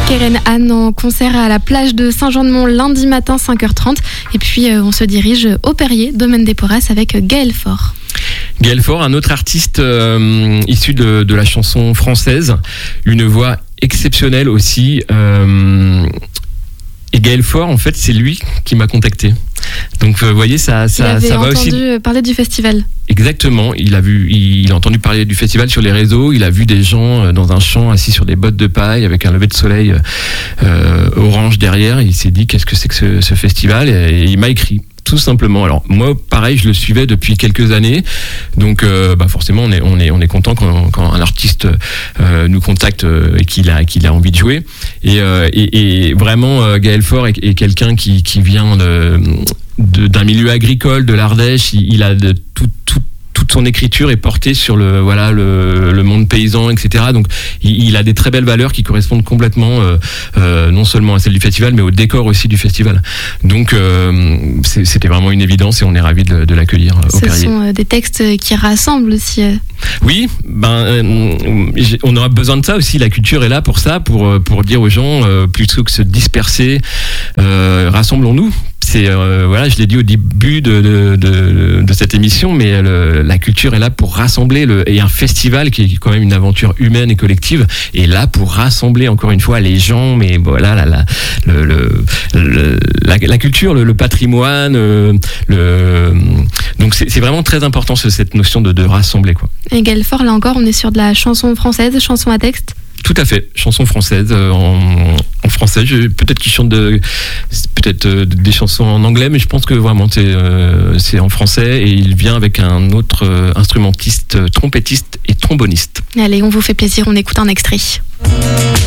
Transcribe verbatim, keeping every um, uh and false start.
Keren Anne en concert à la plage de Saint-Jean-de-Mont lundi matin cinq heures trente. Et puis euh, on se dirige au Perrier, domaine des Porras, avec Gaël Faure. Gaël Faure, un autre artiste euh, issu de, de la chanson française, une voix exceptionnelle aussi. Euh, et Gaël Faure, en fait, c'est lui qui m'a contacté. Donc, vous voyez, ça, ça, ça va aussi. Il avait entendu parler du festival. Exactement. Il a vu, il a entendu parler du festival sur les réseaux. Il a vu des gens dans un champ assis sur des bottes de paille avec un lever de soleil euh, orange derrière. Il s'est dit qu'est-ce que c'est que ce, ce festival et il m'a écrit. Tout simplement. Alors moi, pareil, je le suivais depuis quelques années, donc euh, bah forcément, on est on est on est content quand, quand un artiste euh, nous contacte euh, et qu'il a qu'il a envie de jouer. Et euh, et, et vraiment, euh, Gaël Faure est, est quelqu'un qui qui vient de, de d'un milieu agricole de l'Ardèche. Il, il a de tout tout toute son écriture est portée sur le voilà le, le monde paysan, et cetera. Donc il, il a des très belles valeurs qui correspondent complètement euh, euh, non seulement à celle du festival, mais au décor aussi du festival. Donc euh, c'était vraiment une évidence et on est ravis de, de l'accueillir au Perrier. Ce sont euh, des textes qui rassemblent aussi. Euh. Oui, ben euh, on aura besoin de ça aussi. La culture est là pour ça, pour pour dire aux gens euh, plutôt que se disperser, euh, rassemblons-nous. C'est euh, voilà, je l'ai dit au début de de, de, de cette émission, mais le, la culture est là pour rassembler le, et un festival qui est quand même une aventure humaine et collective est là pour rassembler encore une fois les gens. Mais voilà, la la le, le, le la, la culture, le, le patrimoine, euh, le donc c'est, c'est vraiment très important cette notion de, de rassembler quoi. Et Gaël Faure, là encore, on est sur de la chanson française, chanson à texte. Tout à fait, chanson française euh, en, en français. Je, peut-être qu'il chante de, peut-être euh, des chansons en anglais, mais je pense que vraiment c'est, euh, c'est en français et il vient avec un autre euh, instrumentiste, trompettiste et tromboniste. Allez, on vous fait plaisir, on écoute un extrait.